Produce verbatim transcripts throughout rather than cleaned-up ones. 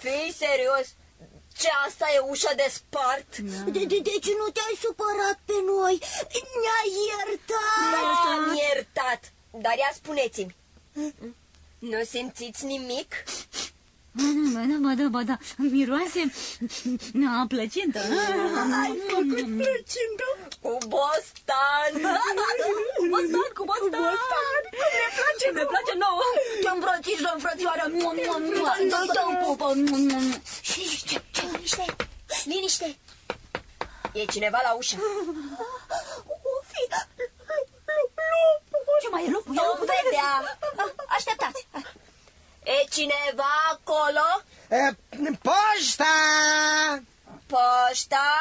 Fii serios? Ce, asta e ușa de spart? De, de, deci nu te-ai supărat pe noi? Ne-ai iertat? Da, am iertat. Dar ia spuneți-mi, nu simțiți nimic? Ba da, ba da, ba da, miroase a plăcintă. Ai făcut plăcintă? Cu bostan. Cu bostan, cu bostan. Cum ne place, ne place nouă. Te îmbrățișăm, frățioară. Noi te pupă. Și ce, ce? Liniște, liniște. E cineva la ușă. O fi lupul. Ce mai e lupul? Nu vedea. Așteptați. E cineva acolo? E, poșta! Poșta?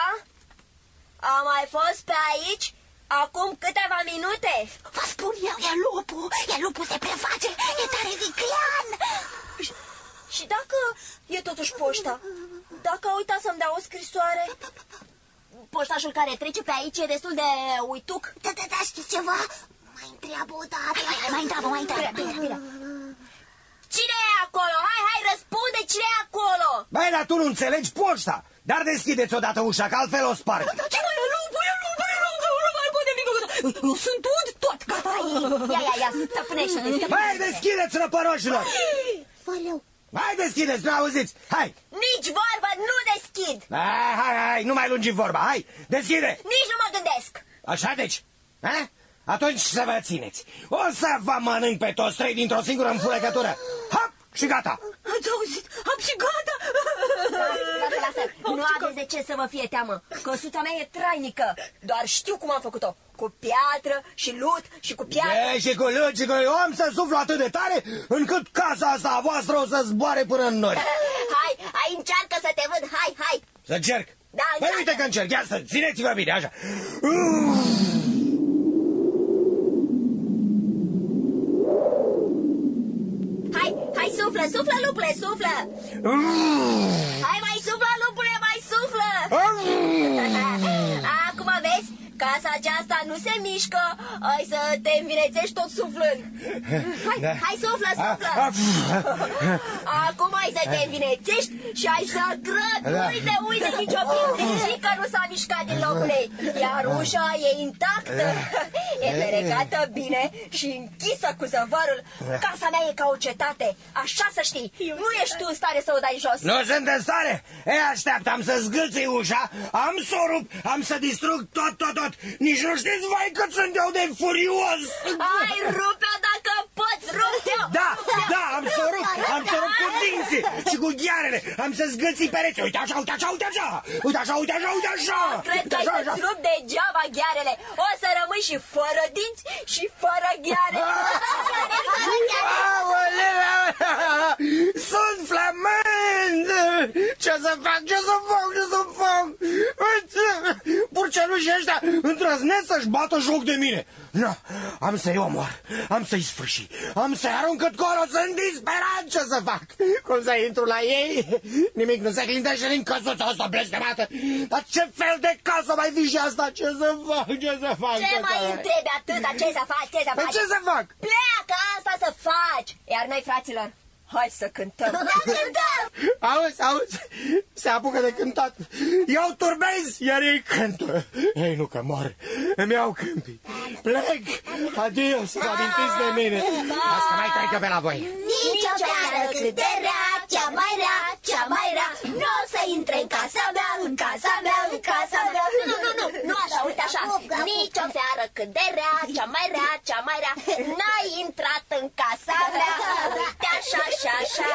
A mai fost pe aici acum câteva minute. Vă spun eu, e lupul. E lupul, se preface. E tare viclean. Și, și dacă e totuși poșta? Dacă a uitat să-mi dea o scrisoare? Poștașul care trece pe aici e destul de uituc. Da, da, da, știți ceva? Mai întreabă o dată. Mai întreabă, mai întreabă. Bine, bine. Cine e acolo? Hai, hai, răspunde, cine e acolo? Băi, dar tu nu înțelegi poșta. Dar deschideți odată ușa, că altfel o sparg. Ce mai e lupul? E lupul, e lupul, nu mai poate nimic. Eu sunt ud tot, gata. Ia, ia, ia, stăpânește-te. Băi, deschideți, răpăroșilor. Valeu. Hai, deschideți, nu auziți, hai. Nici vorbă, nu deschid. Hai, hai, hai, nu mai lungi vorba, hai, deschide. Nici nu mă gândesc. Așa deci, ha? Atunci să vă țineți. O să vă mănânc pe toți trei dintr-o singură înfulecătură. Hop, și gata. Ați auzit? Am și gata. Lasă, lasă, nu aveți de ce să vă fie teamă. Căsuța mea e trainică. Doar știu cum am făcut-o. Cu piatră și lut și cu piatră. E, și cu lut și cu... Eu am să suflu atât de tare încât casa asta a voastră o să zboare până în nori. Hai, hai, încearcă să te văd, hai, hai. Să încerc? Da, Păi încearcă. uite că încerc, ia să țineți-vă bine, așa. Hai, hai, suflă, suflă, lupule, suflă. Hai, mai suflă, lupule, mai suflă. Acum vezi, casa aceasta nu se mișcă. Hai să te învinețești tot suflând. Hai, Da. hai, suflă, suflă. Acum hai să te învinețești și hai să grăbi. Da. Uite, uite, nici o pietrică nu s-a mișcat din locul ei. Iar ușa e intactă. E ferecată bine și închisă cu zăvarul. Casa mea e ca o cetate, așa să știi. Nu ești tu în stare să o dai jos. Nu sunt în stare? E, așteaptă, am să zgâlțui ușa, am să o rup, am să distrug tot, tot, tot. Nici nu știți, vai, cât sunt eu de furios. Hai, rupe-o dacă poți, rupe-o. Da, da, am să o rup, am să o rup cu dinții și cu ghearele, am să zgâlții pereți. Uite așa, uite așa, uite așa, uite așa, uite așa, uite așa. Cred că ai să-ți rup degeaba ghearele. O să rămâi și fără dinți și fără gheare. Aoleu, sunt flămând. Ce să fac, ce să fac, ce să fac? Purcelușii ăștia îndrăznesc să-și bată joc de mine. No, am să-i omor, am să-i sfârși, am să-i arunc cât colo, sunt disperat, ce să fac? Cum să intru la ei? Nimic nu se clintește din căsuța asta blestemată. Dar ce fel de casă mai fi și asta? Ce să fac, ce să fac? Ce mai întrebi atâta? Ce să faci, ce să faci? Ce să fac? Pleacă, asta să faci. Iar noi, fraților, hai să cântăm. Da, cântăm! Auzi, auzi, se apucă de cântat. Eu turbez, iar ei cântă. Ei, nu că mor, îmi iau câmpii. Plec, adio, să vă amintiți de mine. Las că mai trecă pe la voi. Nici o seară cât de rea, cea mai rea, cea mai rea, nu o să intre în casa mea, în casa mea, în casa mea. Nu, nu, nu, nu, nu așa, uite așa. Nici o seară cât de rea, cea mai rea, cea mai rea, n-ai intrat în casa mea. Uite așa, așa, așa.